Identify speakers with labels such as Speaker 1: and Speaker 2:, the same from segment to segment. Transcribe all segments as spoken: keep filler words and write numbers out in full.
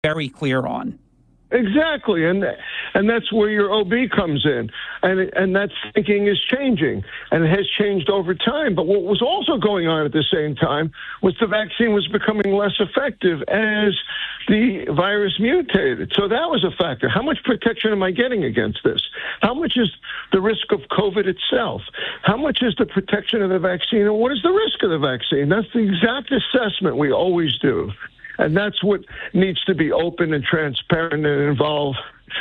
Speaker 1: very clear on.
Speaker 2: Exactly, and and that's where your O B comes in, and and that thinking is changing, and it has changed over time. But what was also going on at the same time was the vaccine was becoming less effective as the virus mutated. So that was a factor. How much protection am I getting against this? How much is the risk of COVID itself? How much is the protection of the vaccine, and what is the risk of the vaccine? That's the exact assessment we always do. And that's what needs to be open and transparent and involve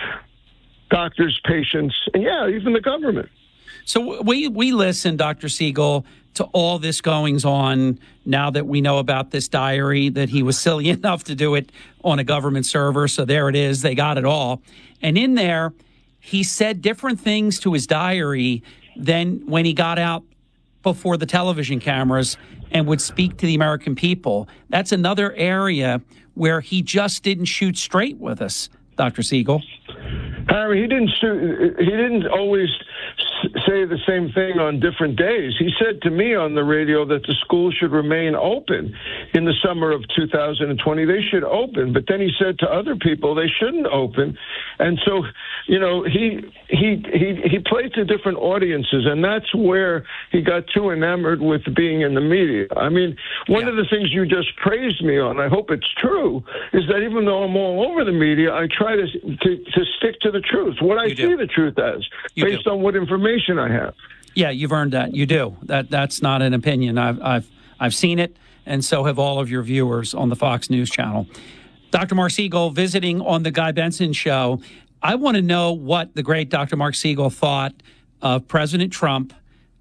Speaker 2: doctors, patients, and, yeah, even the government.
Speaker 1: So we, we listen, Doctor Siegel, to all this goings on now that we know about this diary, that he was silly enough to do it on a government server. So there it is. They got it all. And in there, he said different things to his diary than when he got out before the television cameras and would speak to the American people. That's another area where he just didn't shoot straight with us, Doctor Siegel.
Speaker 2: Harry, he didn't shoot, he didn't always say the same thing on different days. He said to me on the radio that the schools should remain open in the summer of two thousand twenty. They should open, but then he said to other people they shouldn't open. And so, you know, he he he he played to different audiences, and that's where he got too enamored with being in the media. I mean, one yeah. of the things you just praised me on, I hope it's true, is that even though I'm all over the media, I try to to, to stick to the truth, what I
Speaker 1: you
Speaker 2: see
Speaker 1: do.
Speaker 2: the truth as,
Speaker 1: you
Speaker 2: based
Speaker 1: do.
Speaker 2: on what information I have.
Speaker 1: Yeah, you've earned that. You do. That that's not an opinion. I've I've I've seen it, and so have all of your viewers on the Fox News channel. Doctor Mark Siegel visiting on the Guy Benson Show. I want to know what the great Doctor Mark Siegel thought of President Trump,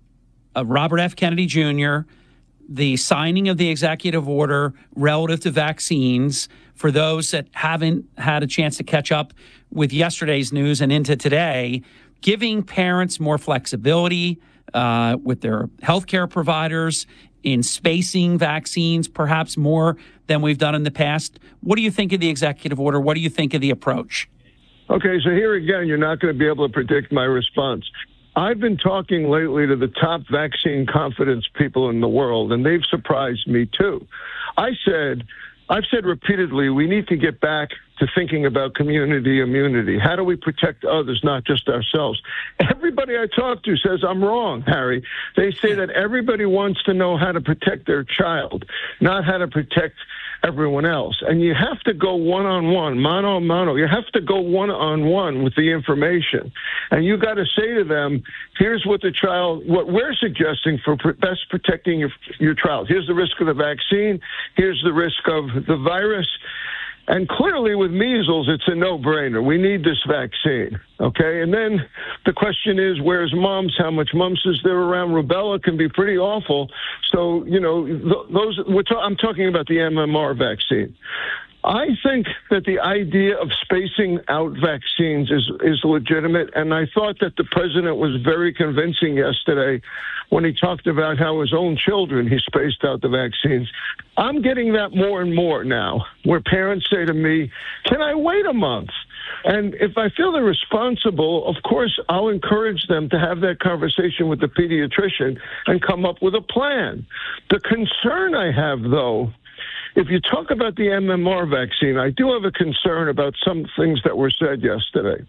Speaker 1: of Robert F. Kennedy Junior, the signing of the executive order relative to vaccines. For those that haven't had a chance to catch up with yesterday's news and into today, giving parents more flexibility uh, with their healthcare providers in spacing vaccines, perhaps more than we've done in the past. What do you think of the executive order? What do you think of the approach?
Speaker 2: Okay, so here again, you're not going to be able to predict my response. I've been talking lately to the top vaccine confidence people in the world, and they've surprised me too. I said, I've said repeatedly, we need to get back to thinking about community immunity. How do we protect others, not just ourselves? Everybody I talk to says I'm wrong, Harry. They say that everybody wants to know how to protect their child, not how to protect everyone else. And you have to go one-on-one, mano-a-mano. You have to go one-on-one with the information. And you got to say to them, here's what the child, what we're suggesting for best protecting your, your child. Here's the risk of the vaccine. Here's the risk of the virus. And clearly with measles, it's a no-brainer. We need this vaccine, okay? And then the question is, where's mumps? How much mumps is there around? Rubella can be pretty awful. So, you know, th- those. We're ta- I'm talking about the M M R vaccine. I think that the idea of spacing out vaccines is, is legitimate, and I thought that the president was very convincing yesterday when he talked about how his own children, he spaced out the vaccines. I'm getting that more and more now, where parents say to me, can I wait a month? And if I feel they're responsible, of course, I'll encourage them to have that conversation with the pediatrician and come up with a plan. The concern I have, though, if you talk about the M M R vaccine, I do have a concern about some things that were said yesterday.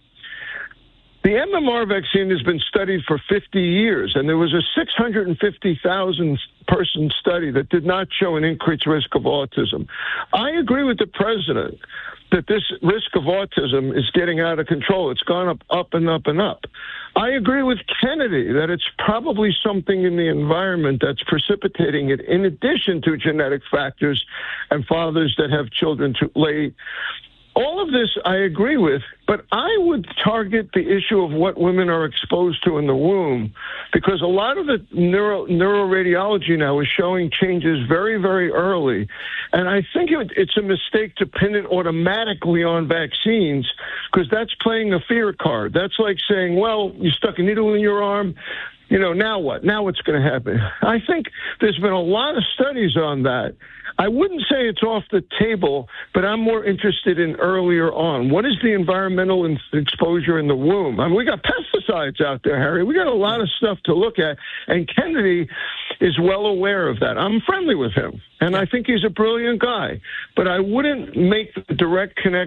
Speaker 2: The M M R vaccine has been studied for fifty years, and there was a six hundred fifty thousand person study that did not show an increased risk of autism. I agree with the president that this risk of autism is getting out of control. It's gone up, up and up and up. I agree with Kennedy that it's probably something in the environment that's precipitating it, in addition to genetic factors and fathers that have children too late. All of this I agree with, but I would target the issue of what women are exposed to in the womb, because a lot of the neuro, neuroradiology now is showing changes very, very early. And I think it, it's a mistake to pin it automatically on vaccines, because that's playing a fear card. That's like saying, well, you stuck a needle in your arm. You know, now what? Now what's going to happen? I think there's been a lot of studies on that. I wouldn't say it's off the table, but I'm more interested in earlier on. What is the environmental in- exposure in the womb? I mean, we got pesticides out there, Harry. We got a lot of stuff to look at, and Kennedy is well aware of that. I'm friendly with him, and I think he's a brilliant guy, but I wouldn't make the direct connection